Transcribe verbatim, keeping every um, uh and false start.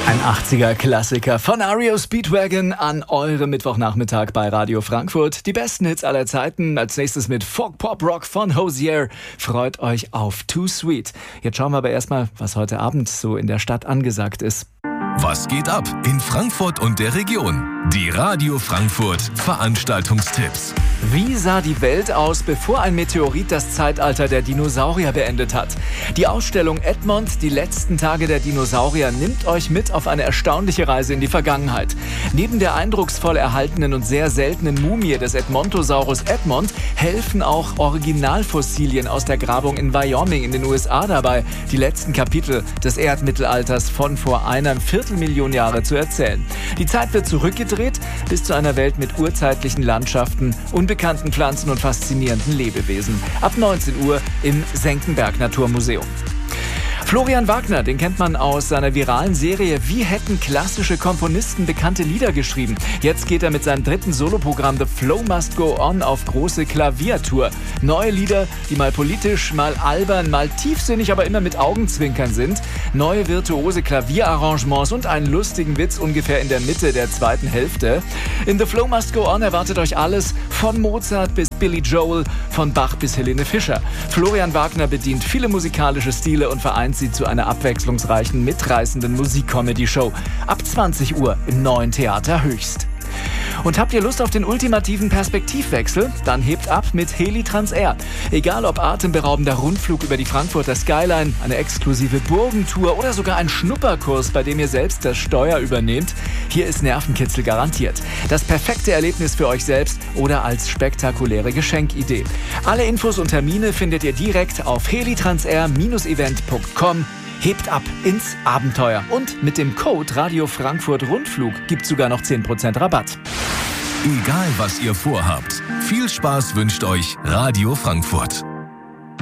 Ein achtziger-Klassiker von R E O Speedwagon an eurem Mittwochnachmittag bei Radio Frankfurt. Die besten Hits aller Zeiten. Als nächstes mit Folk Pop Rock von Hozier. Freut euch auf Too Sweet. Jetzt schauen wir aber erstmal, was heute Abend so in der Stadt angesagt ist. Was geht ab in Frankfurt und der Region? Die Radio Frankfurt Veranstaltungstipps. Wie sah die Welt aus, bevor ein Meteorit das Zeitalter der Dinosaurier beendet hat? Die Ausstellung Edmond, die letzten Tage der Dinosaurier, nimmt euch mit auf eine erstaunliche Reise in die Vergangenheit. Neben der eindrucksvoll erhaltenen und sehr seltenen Mumie des Edmontosaurus Edmond helfen auch Originalfossilien aus der Grabung in Wyoming in den U S A dabei, die letzten Kapitel des Erdmittelalters von vor einer Viertelmillion Jahre zu erzählen. Die Zeit wird zurückgedreht bis zu einer Welt mit urzeitlichen Landschaften, unbekannten Pflanzen und faszinierenden Lebewesen. Ab neunzehn Uhr im Senckenberg Naturmuseum. Florian Wagner, den kennt man aus seiner viralen Serie Wie hätten klassische Komponisten bekannte Lieder geschrieben. Jetzt geht er mit seinem dritten Soloprogramm The Flow Must Go On auf große Klaviertour. Neue Lieder, die mal politisch, mal albern, mal tiefsinnig, aber immer mit Augenzwinkern sind. Neue virtuose Klavierarrangements und einen lustigen Witz ungefähr in der Mitte der zweiten Hälfte. In The Flow Must Go On erwartet euch alles, von Mozart bis Billy Joel, von Bach bis Helene Fischer. Florian Wagner bedient viele musikalische Stile und vereint sie zu einer abwechslungsreichen, mitreißenden Musik-Comedy-Show. Ab zwanzig Uhr im Neuen Theater Höchst. Und habt ihr Lust auf den ultimativen Perspektivwechsel? Dann hebt ab mit Heli Transair. Egal ob atemberaubender Rundflug über die Frankfurter Skyline, eine exklusive Burgentour oder sogar ein Schnupperkurs, bei dem ihr selbst das Steuer übernehmt, hier ist Nervenkitzel garantiert. Das perfekte Erlebnis für euch selbst oder als spektakuläre Geschenkidee. Alle Infos und Termine findet ihr direkt auf helitransair Bindestrich event Punkt com. Hebt ab ins Abenteuer. Und mit dem Code Radio Frankfurt Rundflug gibt's sogar noch zehn Prozent Rabatt. Egal was ihr vorhabt, viel Spaß wünscht euch Radio Frankfurt.